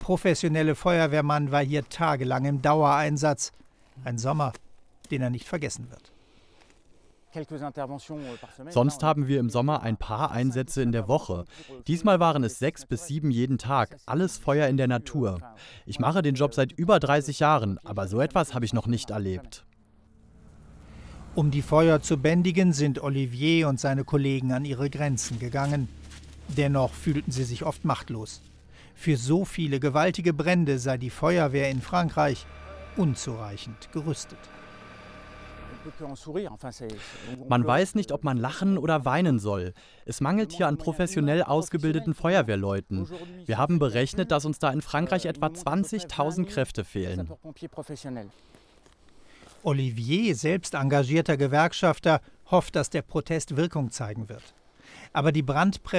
professionelle Feuerwehrmann war hier tagelang im Dauereinsatz. Ein Sommer, den er nicht vergessen wird. Sonst haben wir im Sommer ein paar Einsätze in der Woche. Diesmal waren es 6 bis 7 jeden Tag. Alles Feuer in der Natur. Ich mache den Job seit über 30 Jahren, aber so etwas habe ich noch nicht erlebt. Um die Feuer zu bändigen, sind Olivier und seine Kollegen an ihre Grenzen gegangen. Dennoch fühlten sie sich oft machtlos. Für so viele gewaltige Brände sei die Feuerwehr in Frankreich unzureichend gerüstet. Man weiß nicht, ob man lachen oder weinen soll. Es mangelt hier an professionell ausgebildeten Feuerwehrleuten. Wir haben berechnet, dass uns da in Frankreich etwa 20.000 Kräfte fehlen. Olivier, selbst engagierter Gewerkschafter, hofft, dass der Protest Wirkung zeigen wird. Aber die Brandprävention